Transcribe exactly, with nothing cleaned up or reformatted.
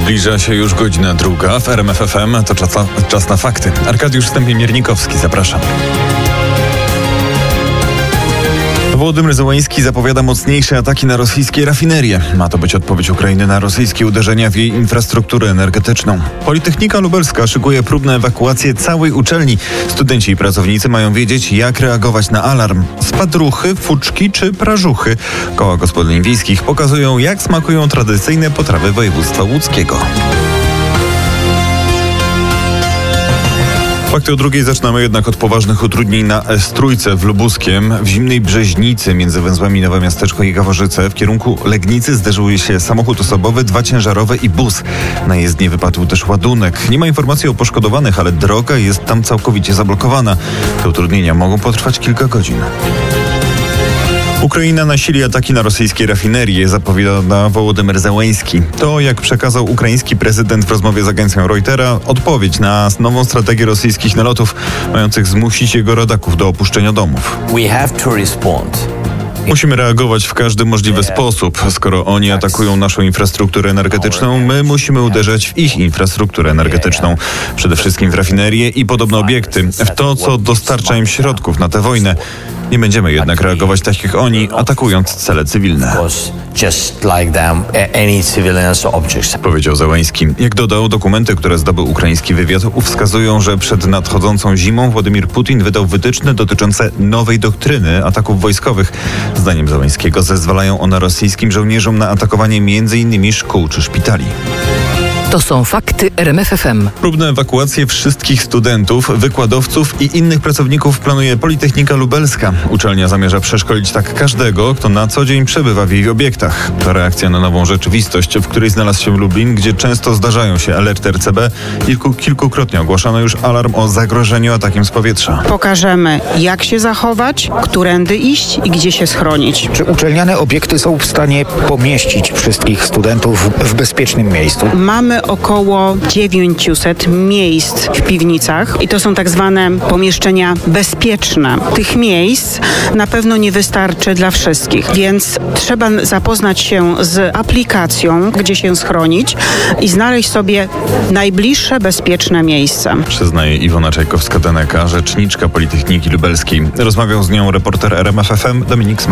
Zbliża się już godzina druga. W R M F F M to czas, czas na fakty. Arkadiusz Stępień-Miernikowski, zapraszam. Wołodymyr Zełański zapowiada mocniejsze ataki na rosyjskie rafinerie. Ma to być odpowiedź Ukrainy na rosyjskie uderzenia w jej infrastrukturę energetyczną. Politechnika Lubelska szykuje próbne ewakuacje całej uczelni. Studenci i pracownicy mają wiedzieć, jak reagować na alarm. Spadruchy, fuczki czy prażuchy. Koła gospodyń wiejskich pokazują, jak smakują tradycyjne potrawy województwa łódzkiego. Fakty o drugiej zaczynamy jednak od poważnych utrudnień na S trzy w Lubuskiem. W zimnej Brzeźnicy między węzłami Nowe Miasteczko i Gaworzyce w kierunku Legnicy zderzyły się samochód osobowy, dwa ciężarowe i bus. Na jezdni wypadł też ładunek. Nie ma informacji o poszkodowanych, ale droga jest tam całkowicie zablokowana. Te utrudnienia mogą potrwać kilka godzin. Ukraina nasili ataki na rosyjskie rafinerie, zapowiada Wołodymyr Zełański. To, jak przekazał ukraiński prezydent w rozmowie z agencją Reutera, odpowiedź na nową strategię rosyjskich nalotów, mających zmusić jego rodaków do opuszczenia domów. We have to respond. Musimy reagować w każdy możliwy sposób. Skoro oni atakują naszą infrastrukturę energetyczną, my musimy uderzać w ich infrastrukturę energetyczną. Przede wszystkim w rafinerie i podobne obiekty, w to, co dostarcza im środków na tę wojnę. Nie będziemy jednak reagować tak jak oni, atakując cele cywilne. Powiedział Zełański. Jak dodał, dokumenty, które zdobył ukraiński wywiad, wskazują, że przed nadchodzącą zimą Władimir Putin wydał wytyczne dotyczące nowej doktryny ataków wojskowych. Zdaniem Zełańskiego zezwalają one rosyjskim żołnierzom na atakowanie między innymi szkół czy szpitali. To są fakty R M F F M. Próbne ewakuacje wszystkich studentów, wykładowców i innych pracowników planuje Politechnika Lubelska. Uczelnia zamierza przeszkolić tak każdego, kto na co dzień przebywa w jej obiektach. To reakcja na nową rzeczywistość, w której znalazł się Lublin, gdzie często zdarzają się alerty R C B. Kilku, kilkukrotnie ogłaszano już alarm o zagrożeniu atakiem z powietrza. Pokażemy, jak się zachować, którędy iść i gdzie się schronić. Czy uczelniane obiekty są w stanie pomieścić wszystkich studentów w bezpiecznym miejscu? Mamy około dziewięćset miejsc w piwnicach i to są tak zwane pomieszczenia bezpieczne. Tych miejsc na pewno nie wystarczy dla wszystkich, więc trzeba zapoznać się z aplikacją, gdzie się schronić i znaleźć sobie najbliższe bezpieczne miejsce. Przyznaje Iwona Czajkowska-Deneka, rzeczniczka Politechniki Lubelskiej. Rozmawiał z nią reporter R M F F M Dominik Smak.